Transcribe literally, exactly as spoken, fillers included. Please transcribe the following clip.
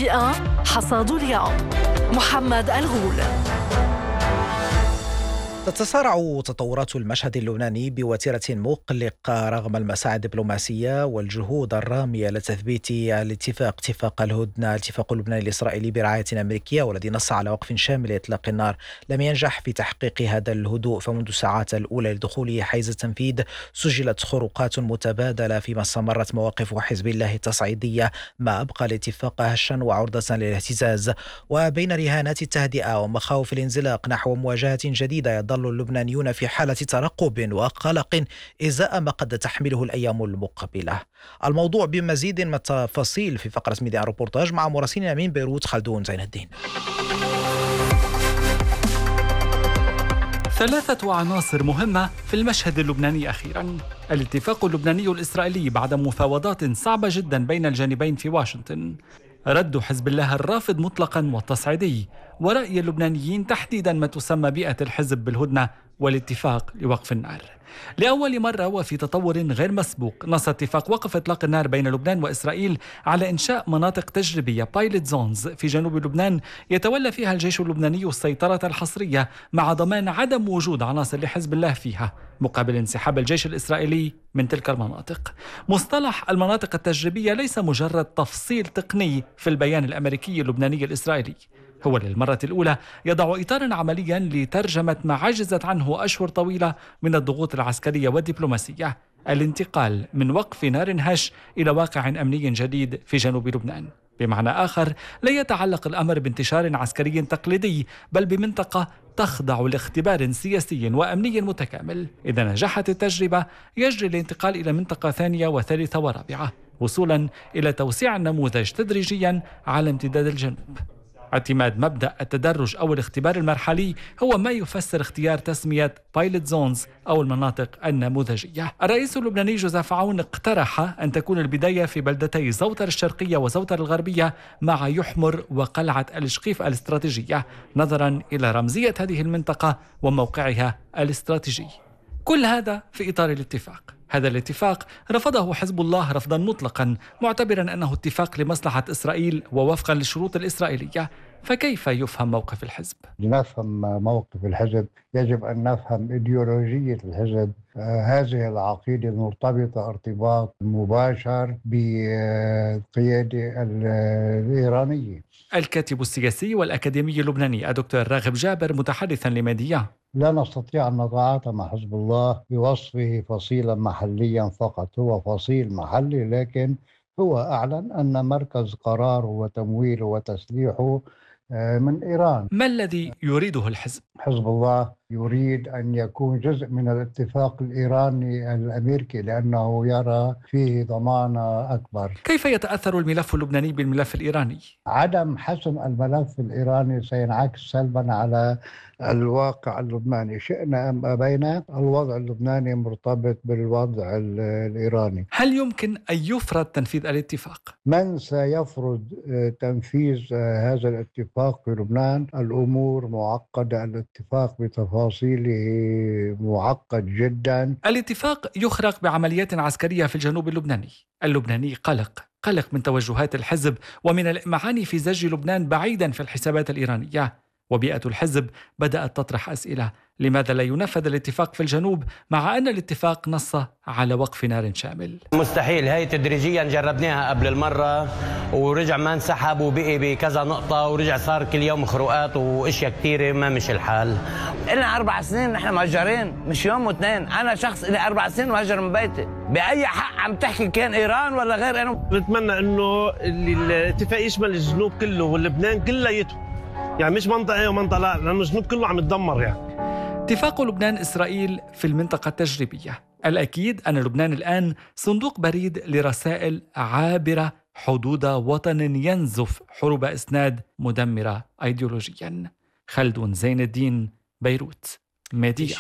مفاجئة حصاد اليوم. محمد الغول. تتسارع تطورات المشهد اللبناني بوتيرة مقلقة رغم المساعي الدبلوماسية والجهود الرامية لتثبيت الاتفاق اتفاق الهدنة الاتفاق اللبناني الإسرائيلي برعاية أمريكية، والذي نص على وقف شامل لإطلاق النار، لم ينجح في تحقيق هذا الهدوء. فمنذ الساعات الأولى لدخوله حيز التنفيذ سجلت خروقات متبادلة، فيما استمرت مواقف حزب الله التصعيدية ما أبقى الاتفاق هشا وعرضة للاهتزاز. وبين رهانات التهدئة ومخاوف الانزلاق نحو مواجهة جديدة يظل اللبنانيون في حالة ترقب وقلق إزاء ما قد تحمله الأيام المقبلة. الموضوع بمزيد من التفاصيل في فقرة ميديا روبورتاج مع مراسلنا من بيروت خلدون زين الدين. ثلاثة عناصر مهمة في المشهد اللبناني أخيراً: الاتفاق اللبناني الإسرائيلي بعد مفاوضات صعبة جداً بين الجانبين في واشنطن، رد حزب الله الرافض مطلقاً والتصعيدي، ورأي اللبنانيين تحديداً ما تسمى بيئة الحزب بالهدنة والاتفاق لوقف النار. لأول مرة وفي تطور غير مسبوق نص اتفاق وقف إطلاق النار بين لبنان وإسرائيل على إنشاء مناطق تجريبية بايلوت زونز في جنوب لبنان يتولى فيها الجيش اللبناني السيطرة الحصرية مع ضمان عدم وجود عناصر لحزب الله فيها مقابل انسحاب الجيش الإسرائيلي من تلك المناطق. مصطلح المناطق التجريبية ليس مجرد تفصيل تقني في البيان الأمريكي اللبناني الإسرائيلي، هو للمرة الأولى يضع إطاراً عملياً لترجمة ما عجزت عنه أشهر طويلة من الضغوط العسكرية والدبلوماسية: الانتقال من وقف نار هش إلى واقع أمني جديد في جنوب لبنان. بمعنى آخر، لا يتعلق الأمر بانتشار عسكري تقليدي، بل بمنطقة تخضع لاختبار سياسي وأمني متكامل. إذا نجحت التجربة يجري الانتقال إلى منطقة ثانية وثالثة ورابعة، وصولاً إلى توسيع النموذج تدريجياً على امتداد الجنوب. اعتماد مبدأ التدرج أو الاختبار المرحلي هو ما يفسر اختيار تسمية بايلوت زونز أو المناطق النموذجية. الرئيس اللبناني جوزيف عون اقترح أن تكون البداية في بلدتي زوتر الشرقية وزوتر الغربية مع يحمر وقلعة الشقيف الاستراتيجية، نظرا إلى رمزية هذه المنطقة وموقعها الاستراتيجي. كل هذا في إطار الاتفاق. هذا الاتفاق رفضه حزب الله رفضا مطلقا، معتبرا أنه اتفاق لمصلحة إسرائيل ووفقا للشروط الإسرائيلية. فكيف يفهم موقف الحزب؟ لنفهم موقف الحزب يجب أن نفهم إيديولوجية الحزب. آه هذه العقيدة مرتبطة ارتباط مباشر بالقيادة الإيرانية. الكاتب السياسي والأكاديمي اللبناني الدكتور راغب جابر متحدثا لميديا: لا نستطيع أن نتعاطى مع حزب الله بوصفه فصيلا محليا فقط. هو فصيل محلي، لكن هو أعلن أن مركز قراره وتمويله وتسليحه من إيران. ما الذي يريده الحزب؟ حزب الله يريد أن يكون جزء من الاتفاق الإيراني الأمريكي لأنه يرى فيه ضمانة أكبر. كيف يتأثر الملف اللبناني بالملف الإيراني؟ عدم حسم الملف الإيراني سينعكس سلبا على الواقع اللبناني، شئنا أم أبينا. الوضع اللبناني مرتبط بالوضع الإيراني. هل يمكن أن يفرض تنفيذ الاتفاق؟ من سيفرض تنفيذ هذا الاتفاق في لبنان؟ الأمور معقدة، الاتفاق بتفاصيله معقد جدا. الاتفاق يخرق بعمليات عسكرية في الجنوب اللبناني. اللبناني قلق قلق من توجهات الحزب ومن الإمعان في زج لبنان بعيدا في الحسابات الإيرانية. وبيئة الحزب بدأت تطرح أسئلة: لماذا لا ينفذ الاتفاق في الجنوب مع أن الاتفاق نص على وقف نار شامل؟ مستحيل، هي تدريجيا جربناها قبل المرة ورجع ما انسحب وبقي بكذا نقطة ورجع صار كل يوم خروقات واشياء كثيرة ما مش الحال. إلنا أربع سنين نحن مهجرين، مش يوم واثنين. أنا شخص إلي أربع سنين مهجر من بيتي. بأي حق عم تحكي كان إيران ولا غير؟ أنا بتمنى إنه الاتفاق يشمل الجنوب كله ولبنان كليته، يعني مش منطقة ومنطقة لا، لأنه الجنوب كله عم يتدمر. يعني اتفاق لبنان إسرائيل في المنطقة التجريبية. الأكيد أن لبنان الآن صندوق بريد لرسائل عابرة حدود وطن ينزف حروب إسناد مدمرة أيديولوجيا. خلدون زين الدين، بيروت، ميديا.